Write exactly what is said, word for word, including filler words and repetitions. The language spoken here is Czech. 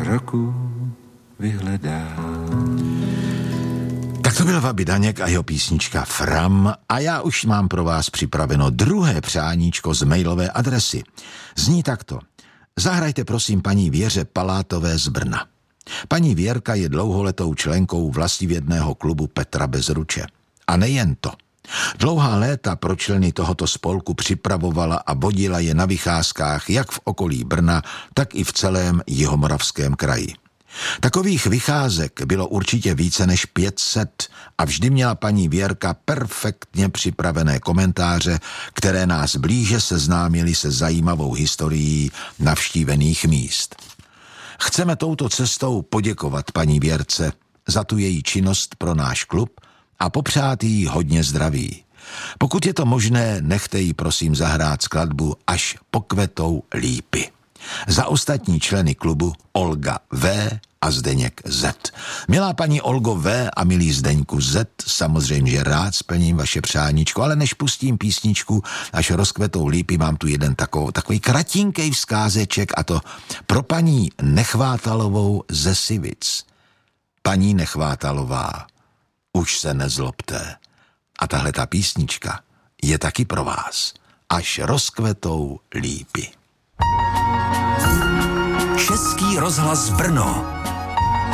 roku vyhledá. Tak to byl Vaby Daněk a jeho písnička Fram a já už mám pro vás připraveno druhé přáníčko z mailové adresy. Zní takto. Zahrajte prosím paní Věře Palátové z Brna. Paní Věrka je dlouholetou členkou vlastivědného klubu Petra Bezruče. A nejen to. Dlouhá léta pro členy tohoto spolku připravovala a vodila je na vycházkách jak v okolí Brna, tak i v celém Jihomoravském kraji. Takových vycházek bylo určitě více než pět set a vždy měla paní Věrka perfektně připravené komentáře, které nás blíže seznámily se zajímavou historií navštívených míst. Chceme touto cestou poděkovat paní Věrce za tu její činnost pro náš klub a popřát jí hodně zdraví. Pokud je to možné, nechte jí prosím zahrát skladbu Až pokvetou lípy. Za ostatní členy klubu Olga V. a Zdeněk Z. Milá paní Olgo V. a milý Zdeňku Z. Samozřejmě, že rád splním vaše přáníčko, ale než pustím písničku Až rozkvetou lípy, mám tu jeden takový, takový kratinkej vzkázeček a to pro paní Nechvátalovou ze Sivic. Paní Nechvátalová, už se nezlobte. A tahle ta písnička je taky pro vás. Až rozkvetou lípy. Český rozhlas Brno.